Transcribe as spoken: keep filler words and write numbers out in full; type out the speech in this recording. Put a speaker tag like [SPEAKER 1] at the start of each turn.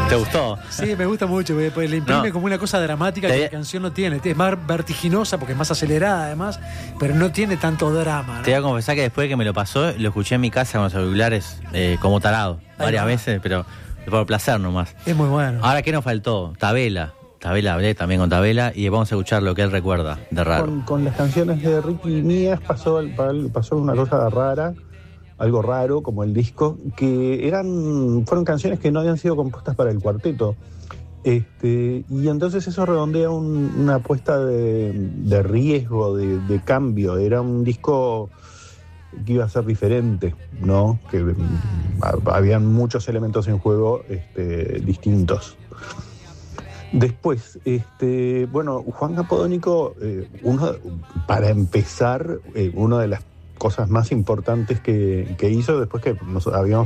[SPEAKER 1] ¿Te gustó?
[SPEAKER 2] Sí, me gusta mucho, porque le imprime
[SPEAKER 1] No.
[SPEAKER 2] como una cosa dramática
[SPEAKER 1] Te-
[SPEAKER 2] que la canción no tiene. Es más vertiginosa porque es más acelerada además, pero no tiene tanto drama, ¿no?
[SPEAKER 1] Te voy a confesar que después de que me lo pasó, lo escuché en mi casa con los celulares eh, como tarado,
[SPEAKER 2] Ahí
[SPEAKER 1] varias
[SPEAKER 2] va.
[SPEAKER 1] veces, pero por placer nomás.
[SPEAKER 2] Es muy bueno.
[SPEAKER 1] Ahora, ¿qué nos faltó? Tabela. Tabela, hablé también con Tabela y vamos a escuchar lo que él recuerda de raro.
[SPEAKER 3] Con, con las canciones de Ricky y mías pasó, pasó una cosa rara, algo raro como el disco, que eran fueron canciones que no habían sido compuestas para el cuarteto. Este, y entonces eso redondea un- una apuesta de, de riesgo, de, de cambio. Era un disco que iba a ser diferente, ¿no? Que mm, ha- habían muchos elementos en juego este, distintos. Después, este, bueno, Juan Capodónico, eh, uno, para empezar, eh, una de las cosas más importantes que, que hizo después que nos habíamos